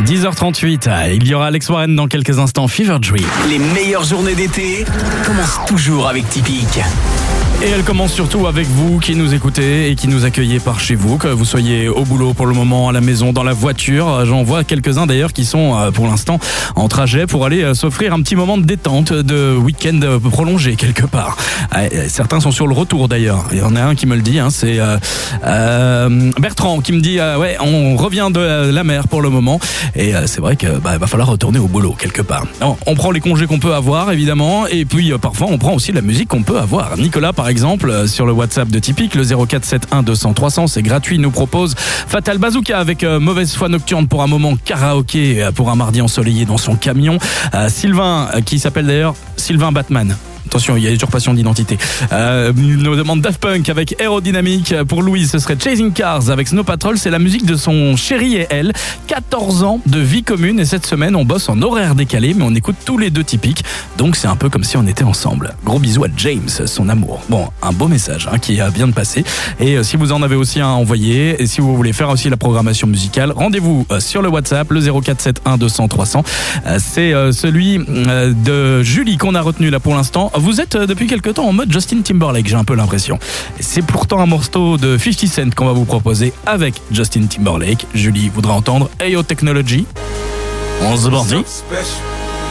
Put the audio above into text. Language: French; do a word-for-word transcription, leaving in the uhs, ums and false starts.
dix heures trente-huit, il y aura Alex Warren dans quelques instants, Fever Dream. Les meilleures journées d'été commencent toujours avec Tipeee. Et elle commence surtout avec vous qui nous écoutez et qui nous accueillez par chez vous, que vous soyez au boulot pour le moment, à la maison, dans la voiture. J'en vois quelques-uns d'ailleurs qui sont pour l'instant en trajet pour aller s'offrir un petit moment de détente, de week-end prolongé quelque part. Certains sont sur le retour d'ailleurs. Il y en a un qui me le dit, hein, c'est euh, euh, Bertrand qui me dit euh, ouais, on revient de la mer pour le moment. Et euh, c'est vrai que bah, va falloir retourner au boulot quelque part. On, on prend les congés qu'on peut avoir évidemment, et puis euh, parfois on prend aussi la musique qu'on peut avoir. Nicolas par exemple sur le WhatsApp de Tipeee, le zéro quatre sept un deux cents trois cents, c'est gratuit, nous propose Fatal Bazooka avec euh, Mauvaise foi nocturne pour un moment karaoké pour un mardi ensoleillé dans son camion. euh, Sylvain euh, qui s'appelle d'ailleurs Sylvain Batman. Attention, il y a usurpation d'identité. Euh, il nous demande Daft Punk avec Aérodynamique. Pour Louise, ce serait Chasing Cars avec Snow Patrol. C'est la musique de son chéri et elle. quatorze ans de vie commune. Et cette semaine, on bosse en horaire décalé, mais on écoute tous les deux typiques. Donc c'est un peu comme si on était ensemble. Gros bisous à James, son amour. Bon, un beau message hein, qui vient de passer. Et euh, si vous en avez aussi un envoyé, et si vous voulez faire aussi la programmation musicale, rendez-vous euh, sur le WhatsApp, le zéro quatre sept un deux cents trois cents. Euh, c'est euh, celui euh, de Julie qu'on a retenu là pour l'instant. Vous êtes depuis quelque temps en mode Justin Timberlake, j'ai un peu l'impression. C'est pourtant un morceau de fifty cent qu'on va vous proposer avec Justin Timberlake. Julie voudra entendre Ayo Technology. On se bordi.